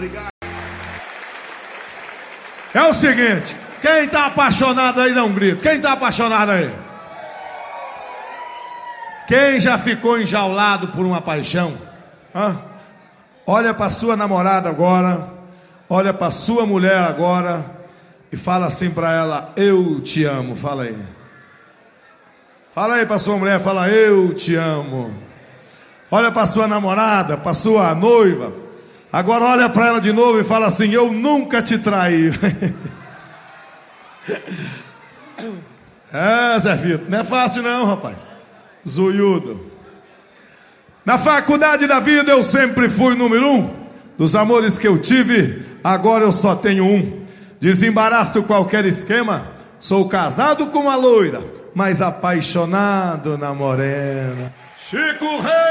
obrigado. É o seguinte, quem tá apaixonado aí dá um grito. Quem tá apaixonado aí? Quem já ficou enjaulado por uma paixão? Hã? Olha pra sua namorada agora, olha pra sua mulher agora e fala assim pra ela: eu te amo. Fala aí. Fala aí pra sua mulher, fala: eu te amo. Olha pra sua namorada, pra sua noiva. Agora olha pra ela de novo e fala assim: eu nunca te traí. É, Zé Vito, não é fácil não, rapaz. Zoiudo. Na faculdade da vida eu sempre fui número 1. Dos amores que eu tive, agora eu só tenho um. Desembaraço qualquer esquema. Sou casado com uma loira, mas apaixonado na morena. Chico Rei.